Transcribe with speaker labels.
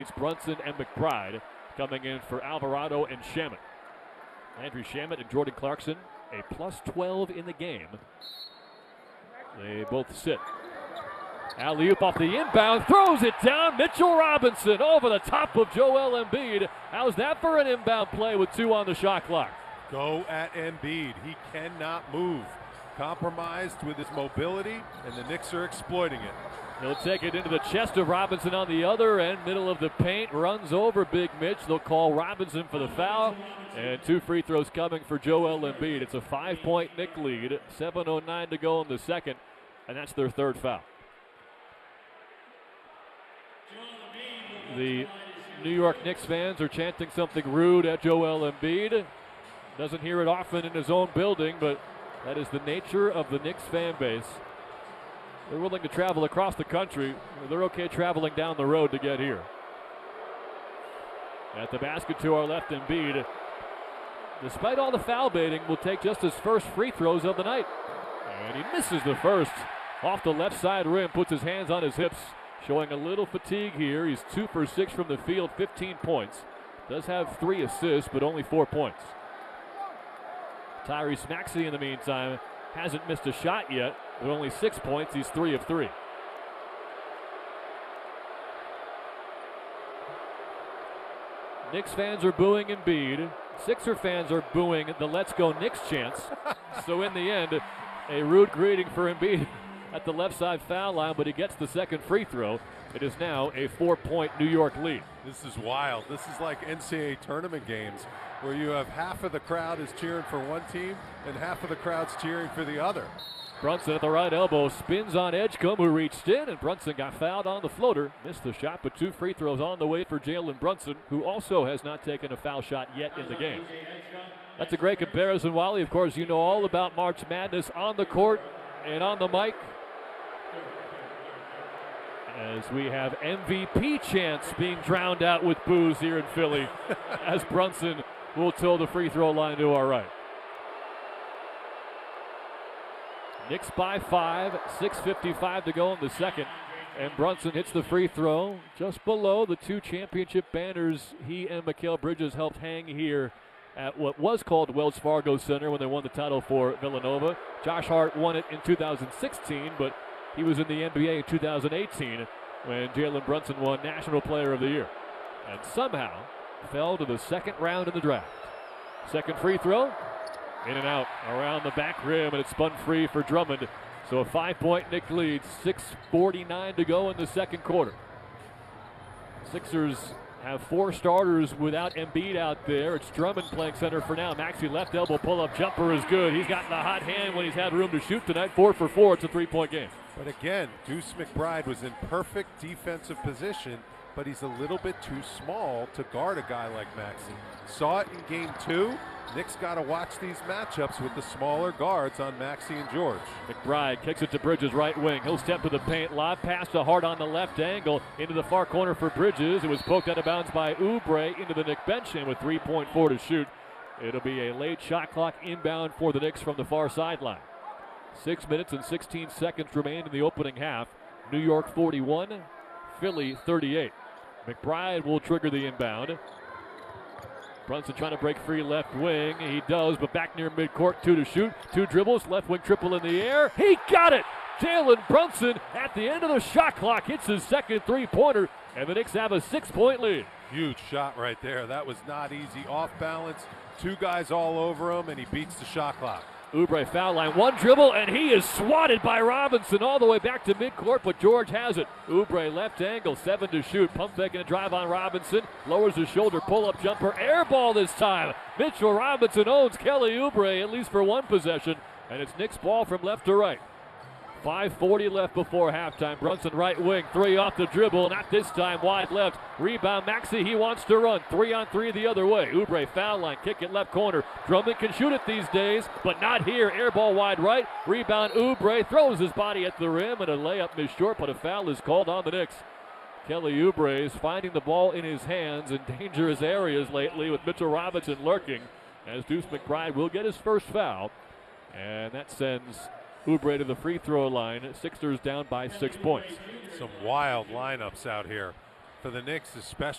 Speaker 1: It's Brunson and McBride coming in for Alvarado and Shamet. Landry Shamet and Jordan Clarkson, a +12 in the game. They both sit. Alley-oop off the inbound, throws it down. Mitchell Robinson over the top of Joel Embiid. How's that for an inbound play with 2 on the shot clock?
Speaker 2: Go at Embiid. He cannot move. Compromised with his mobility, and the Knicks are exploiting it.
Speaker 1: He'll take it into the chest of Robinson on the other end, middle of the paint, runs over Big Mitch. They'll call Robinson for the foul, and 2 free throws coming for Joel Embiid. It's a 5-point Knick lead, 7:09 to go in the second, and that's their 3rd foul. The New York Knicks fans are chanting something rude at Joel Embiid. Doesn't hear it often in his own building, but that is the nature of the Knicks fan base. They're willing to travel across the country. They're okay traveling down the road to get here. At the basket to our left, Embiid, despite all the foul baiting, will take just his first free throws of the night. And he misses the first. Off the left side rim, puts his hands on his hips, showing a little fatigue here. He's 2 for 6 from the field, 15 points. Does have 3 assists, but only 4 points. Tyrese Maxey, in the meantime, hasn't missed a shot yet. With only 6 points, he's 3 of 3. Knicks fans are booing Embiid. Sixer fans are booing the Let's Go Knicks chants. So in the end, a rude greeting for Embiid at the left side foul line, but he gets the second free throw. It is now a 4-point New York lead.
Speaker 2: This is wild. This is like NCAA tournament games where you have half of the crowd is cheering for one team and half of the crowd's cheering for the other.
Speaker 1: Brunson at the right elbow, spins on Edgecombe, who reached in, and Brunson got fouled on the floater. Missed the shot, but 2 free throws on the way for Jalen Brunson, who also has not taken a foul shot yet in the game. That's a great comparison, Wally. Of course, you know all about March Madness on the court and on the mic, as we have MVP chants being drowned out with boos here in Philly as Brunson will toe the free throw line to our right. Knicks by 5, 6:55 to go in the second, and Brunson hits the free throw just below the 2 championship banners he and Mikal Bridges helped hang here at what was called Wells Fargo Center when they won the title for Villanova. Josh Hart won it in 2016, but he was in the NBA in 2018 when Jalen Brunson won National Player of the Year, and somehow fell to the second round in the draft. Second free throw, in and out around the back rim, and it's spun free for Drummond. So a 5-point Knick lead, 6:49 to go in the second quarter. Sixers have 4 starters without Embiid out there. It's Drummond playing center for now. Maxey left elbow pull-up jumper is good. He's gotten the hot hand when he's had room to shoot tonight. 4 for 4. It's a 3-point game.
Speaker 2: But again, Deuce McBride was in perfect defensive position, but he's a little bit too small to guard a guy like Maxey. Saw it in game 2. Knicks got to watch these matchups with the smaller guards on Maxey and George.
Speaker 1: McBride kicks it to Bridges, right wing. He'll step to the paint. Lob pass to Hart on the left angle into the far corner for Bridges. It was poked out of bounds by Oubre into the Knick bench, and with 3.4 to shoot, it'll be a late shot clock inbound for the Knicks from the far sideline. 6 minutes and 16 seconds remain in the opening half. New York 41, Philly 38. McBride will trigger the inbound. Brunson trying to break free left wing. He does, but back near midcourt, 2 to shoot. 2 dribbles, left wing triple in the air. He got it! Jalen Brunson at the end of the shot clock hits his second 3-pointer, and the Knicks have a 6-point lead.
Speaker 2: Huge shot right there. That was not easy. Off balance, 2 guys all over him, and he beats the shot clock.
Speaker 1: Oubre foul line, 1 dribble, and he is swatted by Robinson all the way back to midcourt, but George has it. Oubre left angle, 7 to shoot. Pump faking a drive on Robinson. Lowers his shoulder, pull-up jumper. Air ball this time. Mitchell Robinson owns Kelly Oubre, at least for 1 possession, and it's Knicks ball from left to right. 5:40 left before halftime. Brunson right wing, 3 off the dribble, not this time, wide left. Rebound Maxey, he wants to run. 3-on-3 the other way. Oubre foul line, kick it left corner. Drummond can shoot it these days, but not here. Air ball wide right. Rebound Oubre, throws his body at the rim, and a layup missed short, but a foul is called on the Knicks. Kelly Oubre is finding the ball in his hands in dangerous areas lately with Mitchell Robinson lurking, as Deuce McBride will get his first foul, and that sends Oubre to the free throw line. Sixers down by 6 points.
Speaker 2: Some wild lineups out here for the Knicks, especially.